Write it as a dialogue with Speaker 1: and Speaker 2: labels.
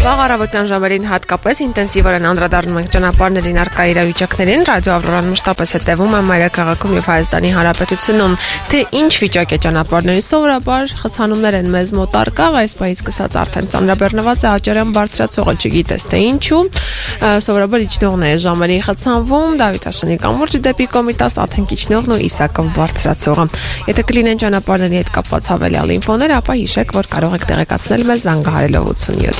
Speaker 1: Վաղ առավոտյան ժամերին հատկապես ինտենսիվորեն անդրադառնում ենք ճանապարհներին առկա իրավիճակներին։ Ռադիո Ավրորան մշտապես հետևում է մայրաքաղաքում եւ Հայաստանի Հանրապետությունում, թե ինչ վիճակ է ճանապարհների։ Սովորաբար խցանումներ են մեզ մոտ առկա, այս պահից սկսած արդեն ծանրաբեռնված է աճարյան բարձրացողը, չգիտես թե ինչու։ Սովորաբար իջնողն է ժամերի խցանվում, Դավիթ Աշանի կամուրջը դեպի Կոմիտաս, Աթենք իջնողն ու Իսակով բարձրացողը։ Եթե կլինեն ճանապարհների հետ կապված հավելյալ ինֆոներ, ապա հիշեք, որ կարող եք տեղեկացնել մեզ զանգահարելով 87